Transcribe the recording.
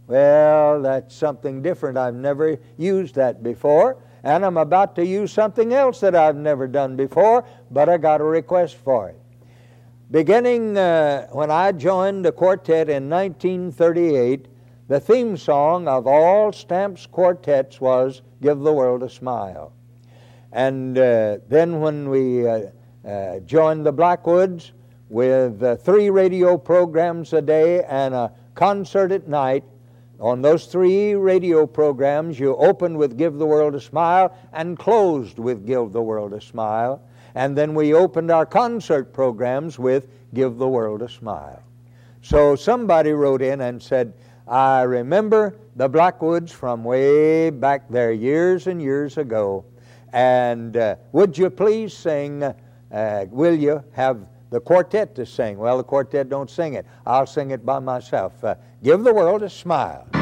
Well, that's something different. I've never used that before, and I'm about to use something else that I've never done before, but I got a request for it. Beginning when I joined the quartet in 1938, the theme song of all Stamps quartets was "Give the World a Smile." And then when we joined the Blackwoods with 3 radio programs a day and a concert at night, on those 3 radio programs you opened with "Give the World a Smile" and closed with "Give the World a Smile." And then we opened our concert programs with "Give the World a Smile." So somebody wrote in and said, "I remember the Blackwoods from way back there years and years ago. And would you please sing, will you have the quartet to sing?" Well, the quartet don't sing it. I'll sing it by myself. "Give the World a Smile."